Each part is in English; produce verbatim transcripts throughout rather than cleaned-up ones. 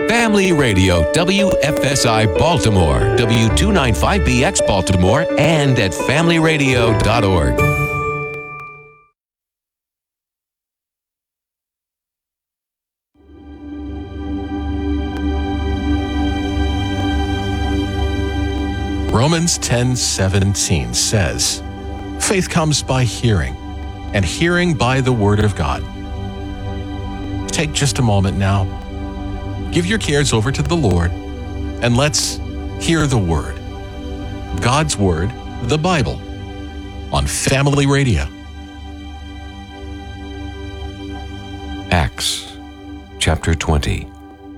Family Radio, W F S I Baltimore, W two ninety-five B X Baltimore, and at family radio dot org. Romans ten seventeen says, "Faith comes by hearing, and hearing by the Word of God." Take just a moment now. Give your cares over to the Lord, and let's hear the Word. God's Word, the Bible, on Family Radio. Acts chapter twenty.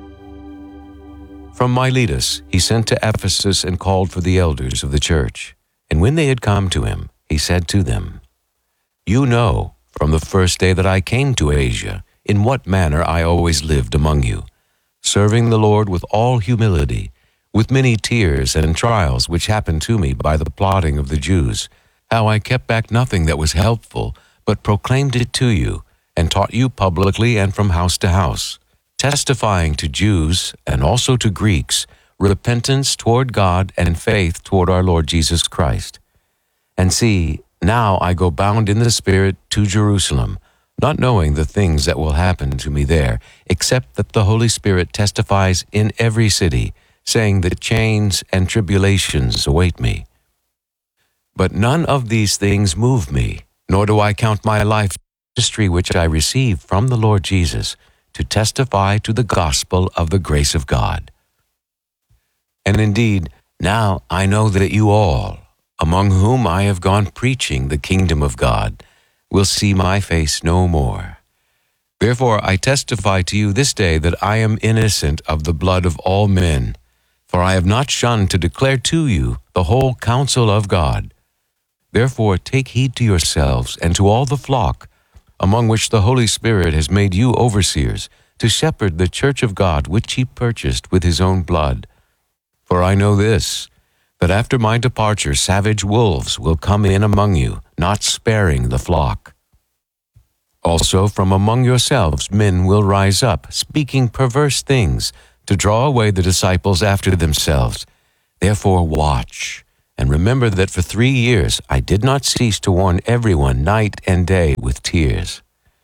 From Miletus he sent to Ephesus and called for the elders of the church. And when they had come to him, he said to them, "You know, from the first day that I came to Asia, in what manner I always lived among you, serving the Lord with all humility, with many tears and trials which happened to me by the plotting of the Jews, how I kept back nothing that was helpful, but proclaimed it to you, and taught you publicly and from house to house, testifying to Jews and also to Greeks repentance toward God and faith toward our Lord Jesus Christ. And see, now I go bound in the Spirit to Jerusalem, not knowing the things that will happen to me there, except that the Holy Spirit testifies in every city, saying that chains and tribulations await me. But none of these things move me, nor do I count my life ministry which I received from the Lord Jesus, to testify to the gospel of the grace of God. And indeed, now I know that you all, among whom I have gone preaching the kingdom of God, will see my face no more. Therefore I testify to you this day that I am innocent of the blood of all men, for I have not shunned to declare to you the whole counsel of God. Therefore take heed to yourselves and to all the flock, among which the Holy Spirit has made you overseers, to shepherd the church of God which he purchased with his own blood. For I know this, that after my departure savage wolves will come in among you, not sparing the flock. Also from among yourselves men will rise up, speaking perverse things, to draw away the disciples after themselves. Therefore watch, and remember that for three years I did not cease to warn everyone night and day with tears.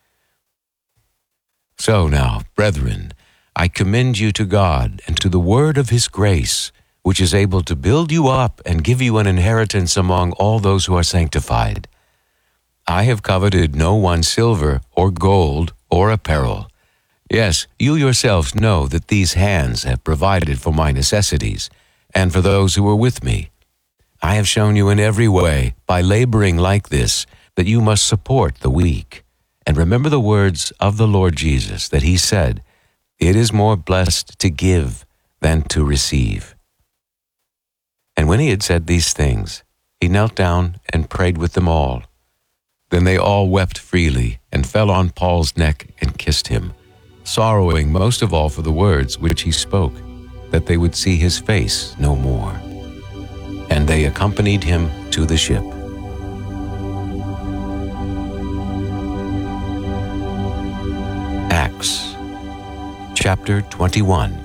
So now, brethren, I commend you to God and to the word of his grace, which is able to build you up and give you an inheritance among all those who are sanctified. I have coveted no one's silver or gold or apparel. Yes, you yourselves know that these hands have provided for my necessities and for those who were with me. I have shown you in every way, by laboring like this, that you must support the weak. And remember the words of the Lord Jesus, that he said, "It is more blessed to give than to receive." And when he had said these things, he knelt down and prayed with them all. Then they all wept freely and fell on Paul's neck and kissed him, sorrowing most of all for the words which he spoke, that they would see his face no more. And they accompanied him to the ship. Acts chapter twenty-one.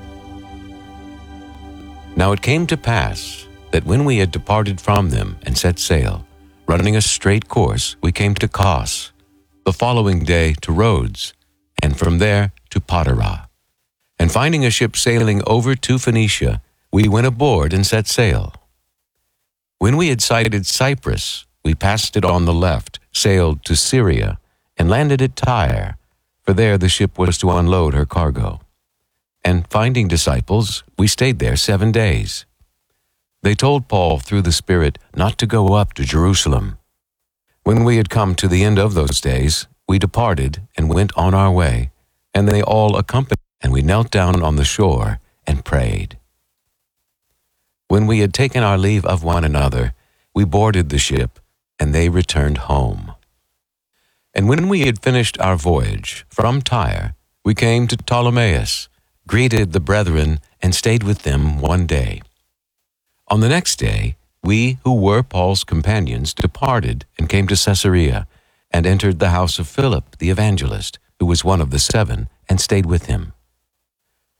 Now it came to pass that when we had departed from them and set sail, running a straight course, we came to Kos, the following day to Rhodes, and from there to Patara. And finding a ship sailing over to Phoenicia, we went aboard and set sail. When we had sighted Cyprus, we passed it on the left, sailed to Syria, and landed at Tyre, for there the ship was to unload her cargo. And finding disciples, we stayed there seven days. They told Paul through the Spirit not to go up to Jerusalem. When we had come to the end of those days, we departed and went on our way, and they all accompanied, and we knelt down on the shore and prayed. When we had taken our leave of one another, we boarded the ship, and they returned home. And when we had finished our voyage from Tyre, we came to Ptolemais, greeted the brethren, and stayed with them one day. On the next day, we who were Paul's companions departed and came to Caesarea, and entered the house of Philip the evangelist, who was one of the seven, and stayed with him.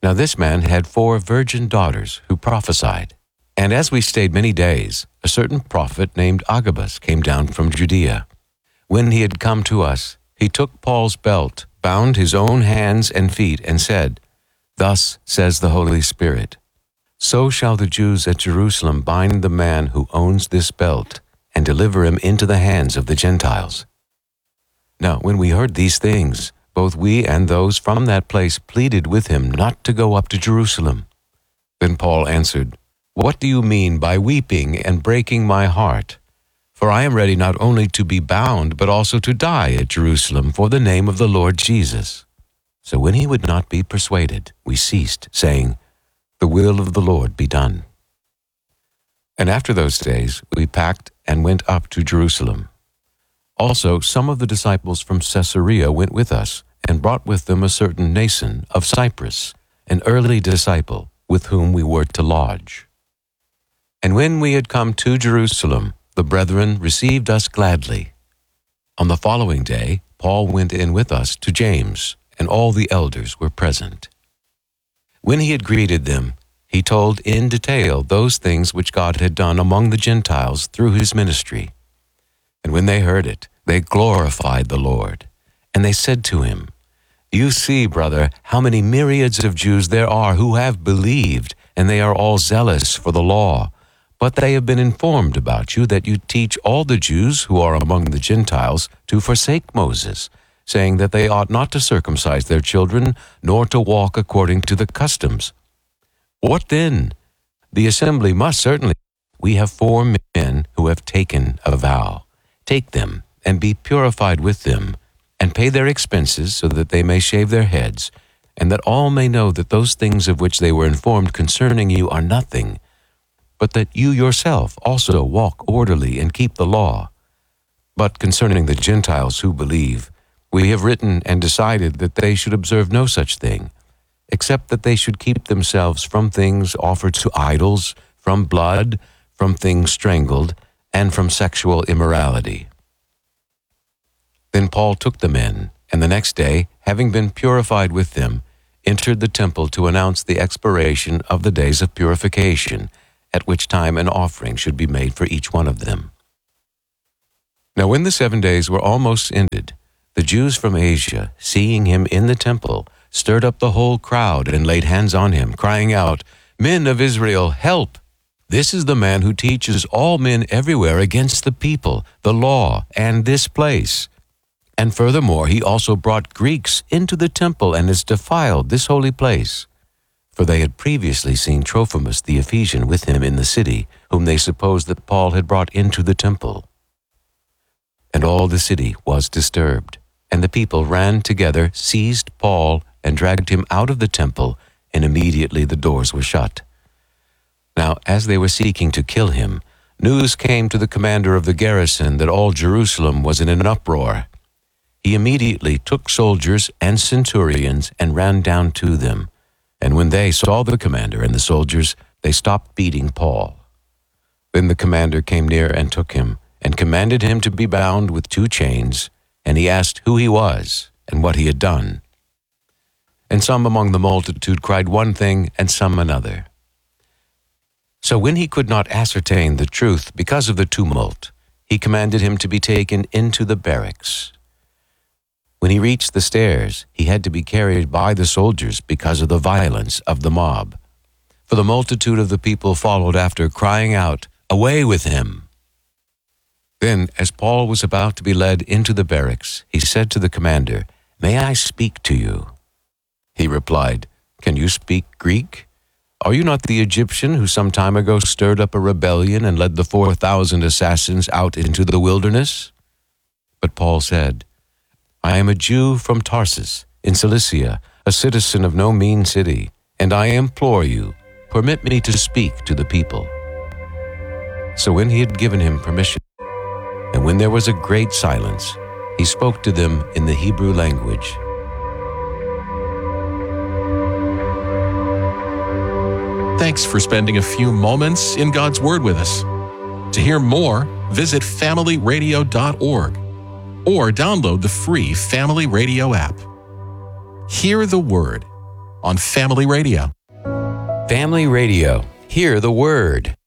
Now this man had four virgin daughters who prophesied. And as we stayed many days, a certain prophet named Agabus came down from Judea. When he had come to us, he took Paul's belt, bound his own hands and feet, and said, "Thus says the Holy Spirit, so shall the Jews at Jerusalem bind the man who owns this belt, and deliver him into the hands of the Gentiles." Now when we heard these things, both we and those from that place pleaded with him not to go up to Jerusalem. Then Paul answered, "What do you mean by weeping and breaking my heart? For I am ready not only to be bound, but also to die at Jerusalem for the name of the Lord Jesus." So when he would not be persuaded, we ceased, saying, "The will of the Lord be done." And after those days we packed and went up to Jerusalem. Also some of the disciples from Caesarea went with us, and brought with them a certain Nason of Cyprus, an early disciple, with whom we were to lodge. And when we had come to Jerusalem, the brethren received us gladly. On the following day, Paul went in with us to James, and all the elders were present. When he had greeted them, he told in detail those things which God had done among the Gentiles through his ministry. And when they heard it, they glorified the Lord. And they said to him, "You see, brother, how many myriads of Jews there are who have believed, and they are all zealous for the law. But they have been informed about you that you teach all the Jews who are among the Gentiles to forsake Moses, saying that they ought not to circumcise their children, nor to walk according to the customs. What then? The assembly must certainly. We have four men who have taken a vow. Take them, and be purified with them, and pay their expenses, so that they may shave their heads, and that all may know that those things of which they were informed concerning you are nothing, but that you yourself also walk orderly and keep the law. But concerning the Gentiles who believe, we have written and decided that they should observe no such thing, except that they should keep themselves from things offered to idols, from blood, from things strangled, and from sexual immorality." Then Paul took the men, and the next day, having been purified with them, entered the temple to announce the expiration of the days of purification, at which time an offering should be made for each one of them. Now when the seven days were almost ended, the Jews from Asia, seeing him in the temple, stirred up the whole crowd and laid hands on him, crying out, "Men of Israel, help! This is the man who teaches all men everywhere against the people, the law, and this place. And furthermore, he also brought Greeks into the temple and has defiled this holy place." For they had previously seen Trophimus the Ephesian with him in the city, whom they supposed that Paul had brought into the temple. And all the city was disturbed, and the people ran together, seized Paul, and dragged him out of the temple, and immediately the doors were shut. Now, as they were seeking to kill him, news came to the commander of the garrison that all Jerusalem was in an uproar. He immediately took soldiers and centurions and ran down to them. And when they saw the commander and the soldiers, they stopped beating Paul. Then the commander came near and took him, and commanded him to be bound with two chains, and he asked who he was and what he had done. And some among the multitude cried one thing, and some another. So when he could not ascertain the truth because of the tumult, he commanded him to be taken into the barracks. When he reached the stairs, he had to be carried by the soldiers because of the violence of the mob. For the multitude of the people followed after, crying out, "Away with him!" Then, as Paul was about to be led into the barracks, he said to the commander, "May I speak to you?" He replied, "Can you speak Greek? Are you not the Egyptian who some time ago stirred up a rebellion and led the four thousand assassins out into the wilderness?" But Paul said, "I am a Jew from Tarsus, in Cilicia, a citizen of no mean city, and I implore you, permit me to speak to the people." So when he had given him permission, and when there was a great silence, he spoke to them in the Hebrew language. Thanks for spending a few moments in God's Word with us. To hear more, visit family radio dot org or download the free Family Radio app. Hear the Word. on Family Radio. Family Radio. Hear the word.